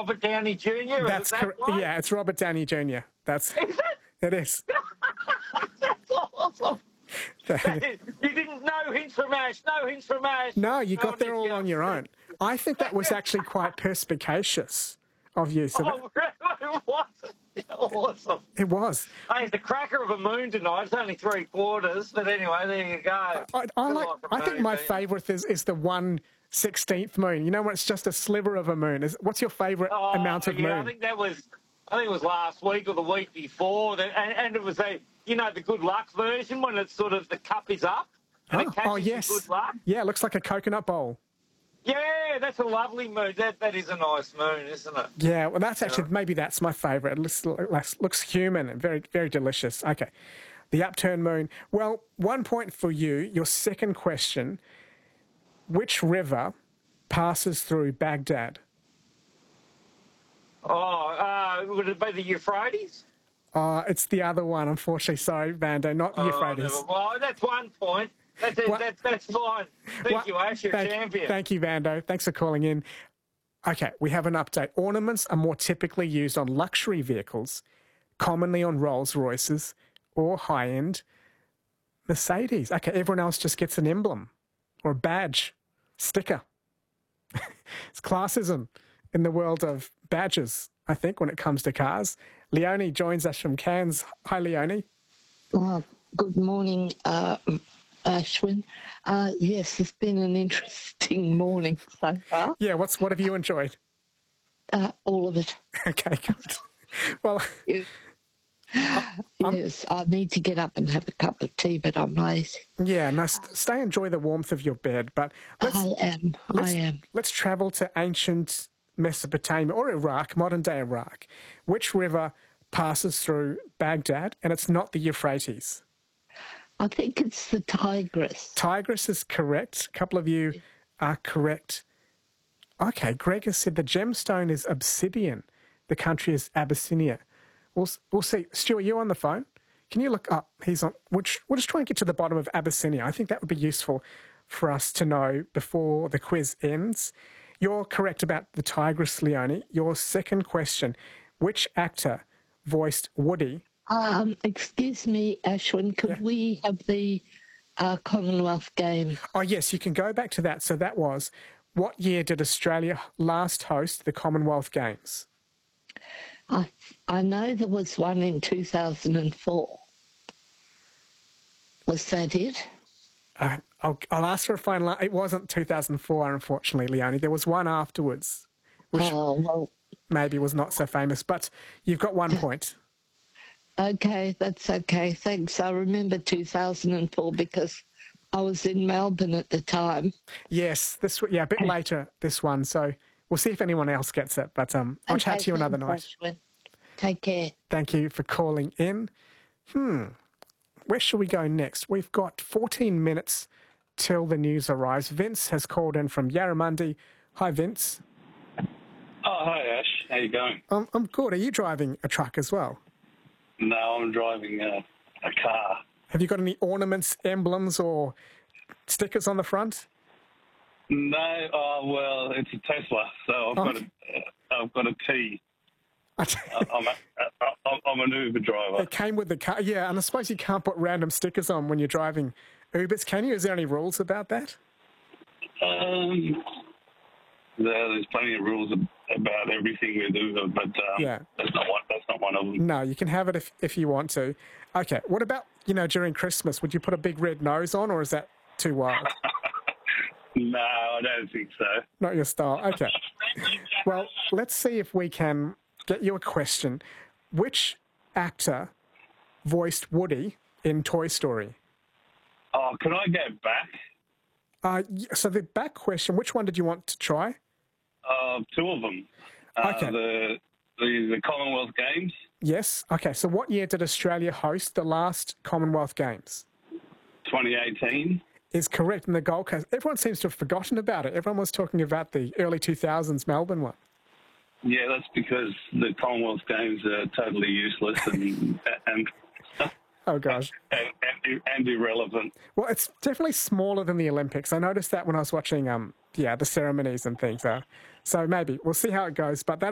Robert Downey Jr.? That's correct. Yeah, it's Robert Downey Jr. That's Is it? it is. That's awesome. You didn't know hints from Ash. No hints from Ash. No, you got there all on your own. I think that was actually quite perspicacious of you. So really? Was it? Awesome. it was. Hey, it's the cracker of a moon tonight. It's only 3/4, but anyway, there you go. I think my favourite is the 1/16th moon. You know when it's just a sliver of a moon. What's your favourite amount of moon? I think it was last week or the week before, and it was the good luck version when it's sort of the cup is up. And it catches yes. Good luck. Yeah, it looks like a coconut bowl. Yeah, that's a lovely moon. That is a nice moon, isn't it? Yeah, well, that's actually, maybe that's my favourite. It looks human and very, very delicious. Okay, the upturned moon. Well, 1 point for you. Your second question, which river passes through Baghdad? Would it be the Euphrates? It's the other one, unfortunately. Sorry, Vando, not the Euphrates. Well, that's 1 point. That's fine. Thank you, Ash, you're champion. Thank you, Vando. Thanks for calling in. Okay, we have an update. Ornaments are more typically used on luxury vehicles, commonly on Rolls Royces or high-end Mercedes. Okay, everyone else just gets an emblem or a badge, sticker. It's classism in the world of badges, I think, when it comes to cars. Leonie joins us from Cairns. Hi, Leonie. Good morning, Ashwin. Yes, it's been an interesting morning so far. Yeah, what have you enjoyed? All of it. Okay, good. Well, yes, I need to get up and have a cup of tea, but I'm lazy. Yeah, no, stay enjoy the warmth of your bed. But I am. Let's travel to ancient Mesopotamia or Iraq, modern-day Iraq. Which river passes through Baghdad, and it's not the Euphrates? I think it's the Tigris. Tigris is correct. A couple of you are correct. Okay, Greg has said the gemstone is obsidian. The country is Abyssinia. We'll see. Stu, are you on the phone? Can you look up? He's on. We'll just try and get to the bottom of Abyssinia. I think that would be useful for us to know before the quiz ends. You're correct about the Tigris, Leonie. Your second question, which actor voiced Woody? Excuse me, Ashwin, could we have the Commonwealth Games? Oh, yes, you can go back to that. So that was, what year did Australia last host the Commonwealth Games? I know there was one in 2004. Was that it? I'll ask for a final. It wasn't 2004, unfortunately, Leonie. There was one afterwards, which maybe was not so famous. But you've got 1 point. Okay, that's okay. Thanks. I remember 2004 because I was in Melbourne at the time. Yes, a bit later, this one. So we'll see if anyone else gets it. But I'll chat to you another night. Ashwin. Take care. Thank you for calling in. Where should we go next? We've got 14 minutes till the news arrives. Vince has called in from Yarramundi. Hi, Vince. Oh, hi, Ash. How you going? I'm good. Are you driving a truck as well? No, I'm driving a car. Have you got any ornaments, emblems, or stickers on the front? No. Well, it's a Tesla, so I've got a T. I'm an Uber driver. It came with the car, yeah, and I suppose you can't put random stickers on when you're driving Ubers, can you? Is there any rules about that? There's plenty of rules about everything with Uber, but that's not one of them. No, you can have it if you want to. Okay, what about, during Christmas? Would you put a big red nose on, or is that too wild? No, I don't think so. Not your style. Okay. Well, let's see if we can get you a question. Which actor voiced Woody in Toy Story? Oh, can I go back? So the back question, which one did you want to try? Two of them. Okay. The Commonwealth Games. Yes. Okay, so what year did Australia host the last Commonwealth Games? 2018. Is correct in the Gold Coast. Everyone seems to have forgotten about it. Everyone was talking about the early 2000s Melbourne one. Yeah, that's because the Commonwealth Games are totally useless and oh gosh, and irrelevant. Well, it's definitely smaller than the Olympics. I noticed that when I was watching the ceremonies and things. So maybe we'll see how it goes. But that